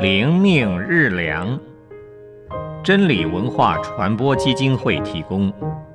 灵命日粮，真理文化传播基金会提供。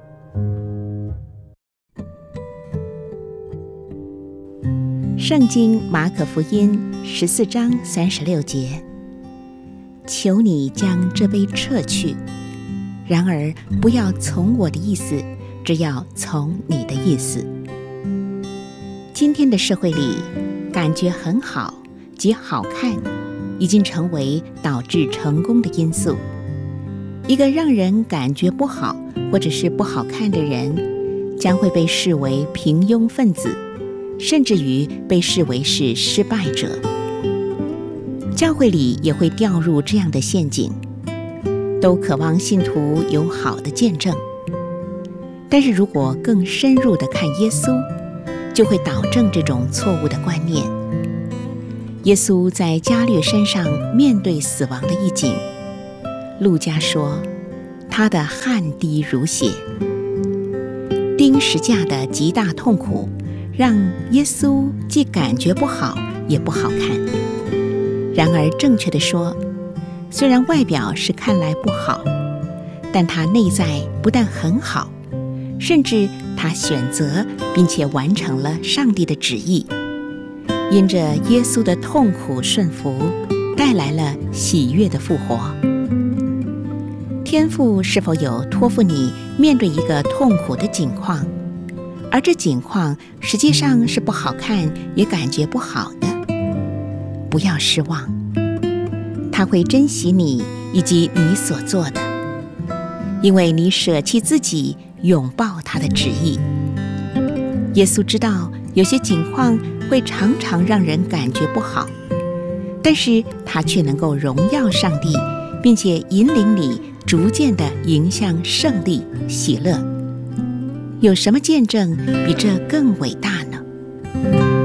圣经马可福音14章36节，求你将这杯撤去，然而不要从我的意思，只要从你的意思。今天的社会里，感觉很好及好看已经成为导致成功的因素。一个让人感觉不好或者是不好看的人，将会被视为平庸分子，甚至于被视为是失败者。教会里也会掉入这样的陷阱，都渴望信徒有好的见证。但是如果更深入地看耶稣，就会导正这种错误的观念。耶稣在加略山上面对死亡的一景，路加说他的汗滴如血。钉十架的极大痛苦让耶稣既感觉不好也不好看。然而正确的说，虽然外表是看来不好，但他内在不但很好，甚至他选择并且完成了上帝的旨意，因着耶稣的痛苦顺服，带来了喜悦的复活。天父是否有托付你面对一个痛苦的境况，而这境况实际上是不好看也感觉不好的？不要失望，他会珍惜你以及你所做的，因为你舍弃自己，拥抱他的旨意。耶稣知道有些情况会常常让人感觉不好，但是他却能够荣耀上帝，并且引领你逐渐地迎向胜利、喜乐。有什么见证比这更伟大呢？